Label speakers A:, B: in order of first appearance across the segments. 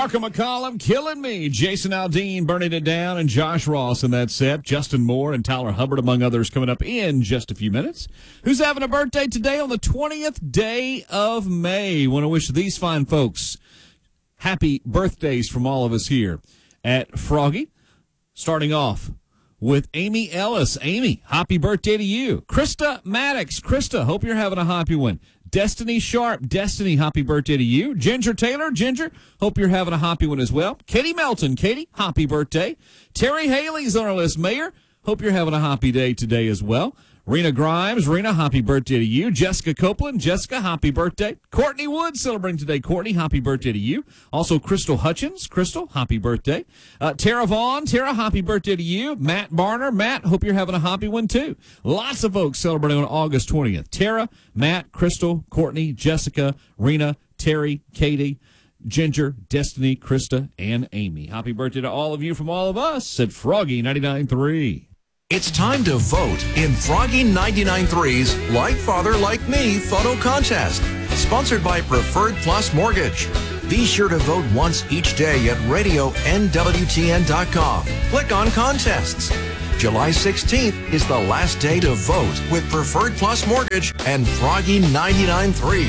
A: Markham McCollum, Killing Me. Jason Aldean, Burning It Down, and Josh Ross in that set. Justin Moore and Tyler Hubbard, among others, coming up in just a few minutes. Who's having a birthday today on the 20th day of May? Want to wish these fine folks happy birthdays from all of us here at Froggy. Starting off with Amy Ellis. Amy, happy birthday to you. Krista Maddox. Krista, hope you're having a happy one. Destiny Sharp. Destiny, happy birthday to you. Ginger Taylor. Ginger, hope you're having a happy one as well. Katie Melton. Katie, happy birthday. Terry Haley's on our list. Mayor, hope you're having a happy day today as well. Rena Grimes. Rena, happy birthday to you. Jessica Copeland. Jessica, happy birthday. Courtney Wood celebrating today. Courtney, happy birthday to you. Also, Crystal Hutchins. Crystal, happy birthday. Tara Vaughn. Tara, happy birthday to you. Matt Barner. Matt, hope you're having a happy one too. Lots of folks celebrating on August 20th. Tara, Matt, Crystal, Courtney, Jessica, Rena, Terry, Katie, Ginger, Destiny, Krista, and Amy. Happy birthday to all of you from all of us at Froggy 99.3.
B: It's time to vote in Froggy 99.3's Like Father, Like Me photo contest, sponsored by Preferred Plus Mortgage. Be sure to vote once each day at radionwtn.com. Click on Contests. July 16th is the last day to vote with Preferred Plus Mortgage and Froggy 99.3.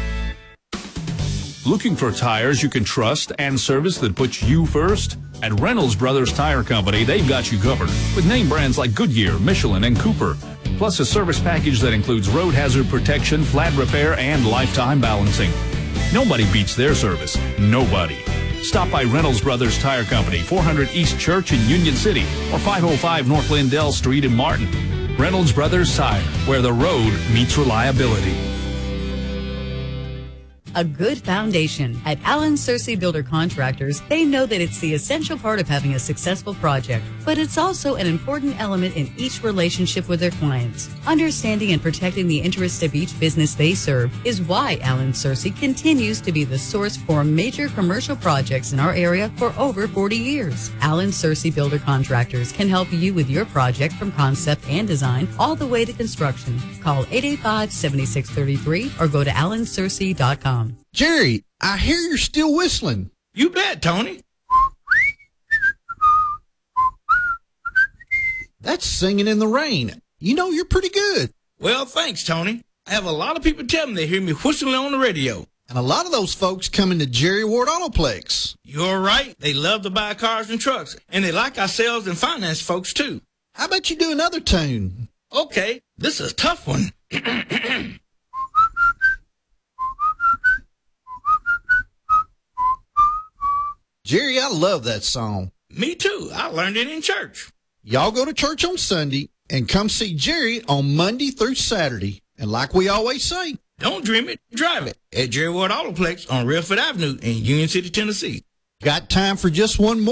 C: Looking for tires you can trust and service that puts you first? At Reynolds Brothers Tire Company, they've got you covered with name brands like Goodyear, Michelin, and Cooper, plus a service package that includes road hazard protection, flat repair, and lifetime balancing. Nobody beats their service. Nobody. Stop by Reynolds Brothers Tire Company, 400 East Church in Union City, or 505 North Lindell Street in Martin. Reynolds Brothers Tire, where the road meets reliability.
D: A good foundation. At Allen Searcy Builder Contractors, they know that it's the essential part of having a successful project, but it's also an important element in each relationship with their clients. Understanding and protecting the interests of each business they serve is why Allen Searcy continues to be the source for major commercial projects in our area for over 40 years. Allen Searcy Builder Contractors can help you with your project from concept and design all the way to construction. Call 885-7633 or go to allensearcy.com.
E: Jerry, I hear you're still whistling.
F: You bet, Tony.
E: That's singing in the rain. You know, you're pretty good.
F: Well, thanks, Tony. I have a lot of people tell me they hear me whistling on the radio.
E: And a lot of those folks come into Jerry Ward Autoplex.
F: You're right. They love to buy cars and trucks, and they like our sales and finance folks, too.
E: How about you do another tune?
F: Okay, this is a tough one.
E: Jerry, I love that song.
F: Me too. I learned it in church.
E: Y'all go to church on Sunday and come see Jerry on Monday through Saturday. And like we always say,
F: don't dream it, drive it. At Jerry Ward Autoplex on Redford Avenue in Union City, Tennessee.
E: Got time for just one more?